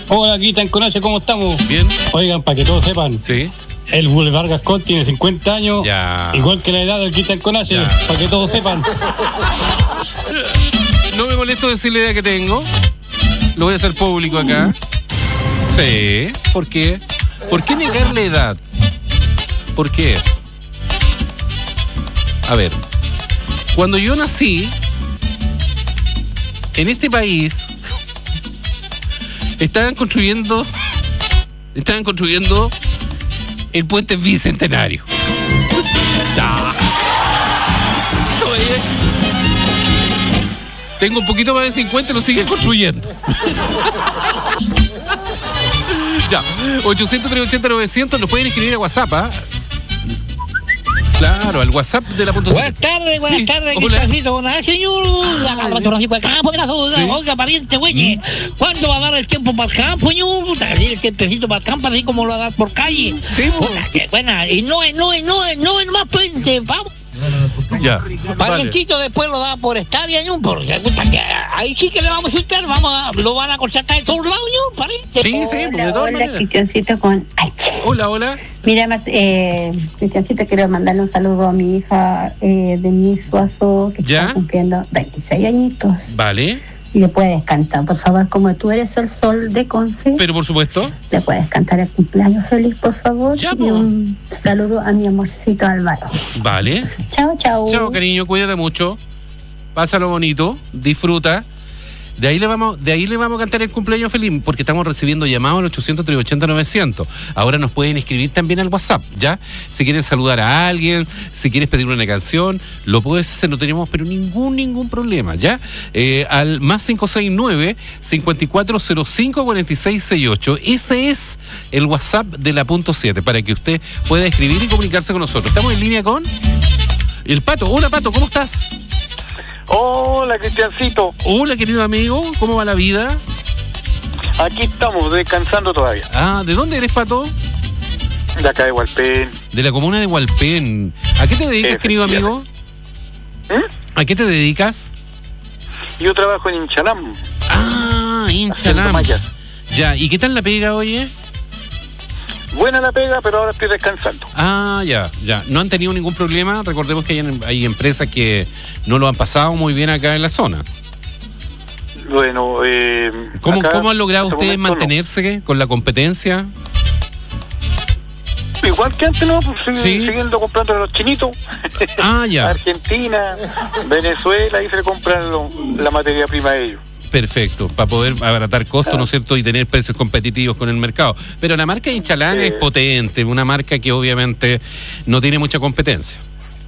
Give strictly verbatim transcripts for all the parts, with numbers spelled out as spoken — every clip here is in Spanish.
Hola, aquí en Conache, ¿cómo estamos? Bien. Oigan, para que todos sepan. Sí. El Boulevard Gascón tiene cincuenta años. Ya. Igual que la edad del Quita en Conache, para que todos sepan. No me molesto decir la edad que tengo. Lo voy a hacer público acá. Sí. ¿Por qué? ¿Por qué negar la edad? ¿Por qué? A ver. Cuando yo nací, en este país, estaban construyendo, estaban construyendo el puente bicentenario. Ya. Oye, tengo un poquito más de cincuenta y lo siguen construyendo. Ya. ochocientos, trescientos ochenta, novecientos nos pueden escribir a WhatsApp, ¿ah? ¿eh? Claro, al WhatsApp de la punto Buenas tardes, buenas sí. tardes, Hola. Quintacito, buenas señor. Francisco del campo, Sí. oiga, pariente, güey, ¿cuándo va a dar el tiempo para el campo, señor? El tiempecito para el campo, así como lo va a dar por calle. Sí, Puta, qué buena, y no es, no es, no es, no es más puente, vamos. Ya. Parientito después lo da por estadia, ¿no? Porque puta, que ahí sí que le vamos a insultar, vamos a, lo van a contratar de todos lados, ¿no? Pariente. Sí, sí, porque de Hola, todas hola, maneras. Cristiancito con H. Hola, hola. Mira, Mar- eh, Cristiancito, quiero mandarle un saludo a mi hija eh, Denise Suazo, que ¿Ya? está cumpliendo veintiséis añitos. Vale. Y le puedes cantar, por favor, como tú eres el sol de Conce, Pero por supuesto. le puedes cantar el cumpleaños feliz, por favor. Ya, y po. un saludo a mi amorcito Álvaro. Vale. Chao, chao. Chao, cariño, cuídate mucho. Pásalo bonito, disfruta. De ahí le vamos, de ahí le vamos a cantar el cumpleaños feliz, porque estamos recibiendo llamados al ochocientos, trescientos ochenta, novecientos. Ahora nos pueden escribir también al WhatsApp, ¿ya? Si quieren saludar a alguien, si quieres pedir una canción, lo puedes hacer, no tenemos pero ningún, ningún problema, ¿ya? Eh, al más cinco seis nueve, cinco cuatro cero cinco, cuatro seis seis ocho. Ese es el WhatsApp de la punto siete, para que usted pueda escribir y comunicarse con nosotros. Estamos en línea con el Pato. Hola, Pato, ¿cómo estás? Hola, Cristiancito. Hola, querido amigo, ¿cómo va la vida? Aquí estamos, descansando todavía. Ah, ¿de dónde eres, Pato? De acá de Hualpén. De la comuna de Hualpén. ¿A qué te dedicas, querido amigo? ¿Mm? ¿A qué te dedicas? Yo trabajo en Inchalam. Ah, haciendo Inchalam. mallas. Ya, ¿y qué tal la pega, oye? Buena la pega, pero ahora estoy descansando. Ah, ya, ya. ¿No han tenido ningún problema? Recordemos que hay, hay empresas que no lo han pasado muy bien acá en la zona. Bueno, eh... ¿Cómo, acá, ¿cómo han logrado hasta el ustedes momento, mantenerse con la competencia? no. Igual que antes, ¿no? Pues, sigue- Sí. siguiendo comprando a los chinitos. Ah, ya. Argentina, Venezuela, ahí se le compran lo- la materia prima a ellos. Perfecto, para poder abaratar costos, ¿no es cierto?, y tener precios competitivos con el mercado. Pero la marca Inchalán Sí. es potente, una marca que obviamente no tiene mucha competencia.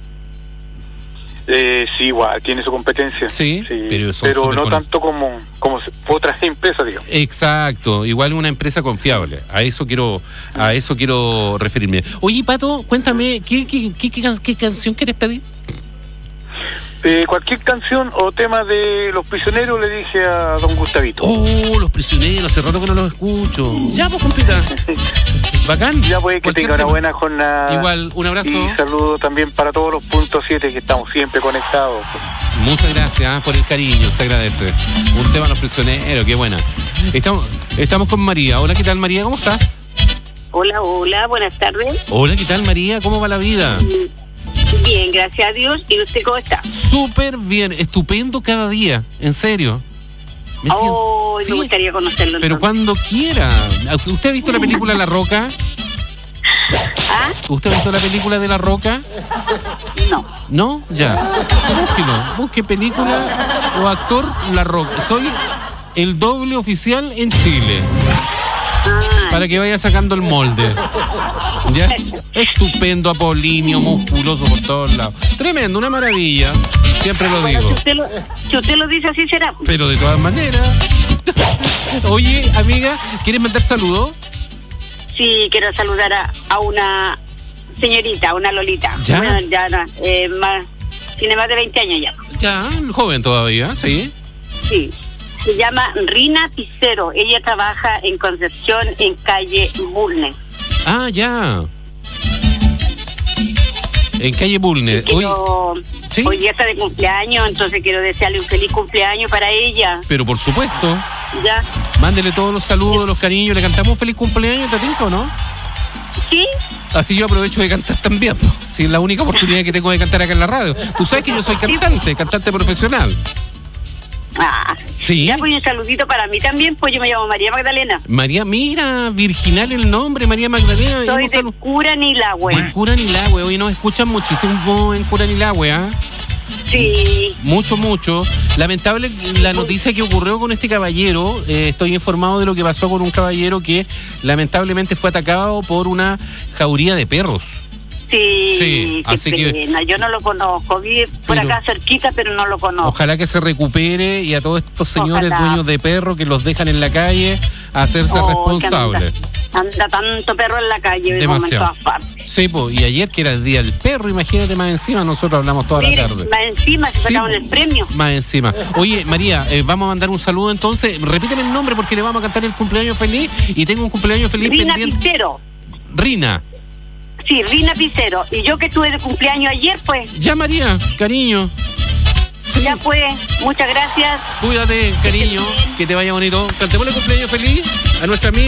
Eh, sí, igual, tiene su competencia. Sí, pero son pero súper no cono- tanto como, como se- otras empresas, digamos. Exacto, igual una empresa confiable. A eso quiero, a eso quiero referirme. Oye, Pato, cuéntame, ¿qué, qué, qué, qué can- qué canción quieres pedir? Eh, cualquier canción o tema de Los Prisioneros le dije a don Gustavito. Oh, Los Prisioneros, hace rato que no los escucho. Ya, pues, compita. Bacán. Ya puede que Cualquier tenga una tema. buena jornada. Igual, un abrazo. Y saludo también para todos los puntos siete que estamos siempre conectados. Muchas gracias por el cariño, se agradece. Un tema a Los Prisioneros, qué buena. Estamos, estamos con María. Hola, ¿qué tal, María? ¿Cómo estás? Hola, hola, buenas tardes. Hola, ¿qué tal, María? ¿Cómo va la vida? Bien, gracias a Dios. ¿Y usted cómo está? Súper bien, estupendo cada día, en serio. Me siento- Oh, sí, me gustaría conocerlo. pero entonces. cuando quiera. ¿Usted ha visto la película La Roca? ¿Ah? ¿Usted ha visto la película de La Roca? No. ¿No? Ya. Búsquelo. Busque película o actor La Roca. Soy el doble oficial en Chile. Ah, Para que vaya sacando el molde. ¿Ya? Estupendo, apolíneo, musculoso por todos lados. Tremendo, una maravilla. Siempre lo bueno, digo. si usted lo, si usted lo dice así será. Pero de todas maneras. Oye, amiga, ¿quieres mandar saludos? Sí, quiero saludar a, a una señorita, a una Lolita. ¿Ya? Una, ya no, eh, más, tiene más de veinte años ya. Ya, joven todavía, sí. Sí. Se llama Rina Picero. Ella trabaja en Concepción, en calle Bulnes. Ah, ya. En calle Bulnes. Hoy, Quiero, ¿sí? Hoy día está de cumpleaños, entonces quiero desearle un feliz cumpleaños para ella. pero por supuesto, ¿Ya? mándele todos los saludos, los cariños. ¿Le cantamos un feliz cumpleaños, ¿te tinca o no? ¿Sí? Así yo aprovecho de cantar también. Po. Sí, es la única oportunidad que tengo de cantar acá en la radio. Tú sabes que yo soy cantante, cantante profesional. Ah, Sí. ya, pues un saludito para mí también, pues yo me llamo María Magdalena. María, mira, virginal el nombre, María Magdalena. Soy Un de saludo. Curanilahue. En Curanilahue, hoy nos escuchan muchísimo en Curanilahue, ¿ah? Sí. Mucho, mucho. Lamentable la noticia que ocurrió con este caballero. Eh, estoy informado de lo que pasó con un caballero que lamentablemente fue atacado por una jauría de perros. Sí, Sí, qué así que- pena. Yo no lo conozco. Vive por Pero- acá cerquita, pero no lo conozco. Ojalá que se recupere y a todos estos señores Ojalá. dueños de perros que los dejan en la calle a hacerse Oh, responsables. que Anda, anda tanto perro en la calle, vemos en Demasiado. todas partes. Sí, pues, y ayer que era el día del perro, imagínate más encima, nosotros hablamos toda Mire, la tarde. más encima se Sí, sacaron po. el premio. Más encima. Oye, María, eh, vamos a mandar un saludo entonces. Repíteme el nombre porque le vamos a cantar el cumpleaños feliz y tengo un cumpleaños feliz Rina pendiente. Picero. Rina. Sí, Rina Picero. Y yo que estuve de cumpleaños ayer, pues, Ya, María, cariño. Sí. ya fue. Muchas gracias. Cuídate, cariño, que te vaya bonito. Cantemos el cumpleaños feliz a nuestra amiga.